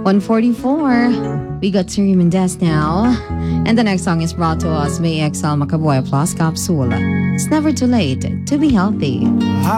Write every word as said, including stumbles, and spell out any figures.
one forty-four. We got Siri Mendez now. And the next song is brought to us by X L Macaboy Plus Capsule. It's never too late to be healthy.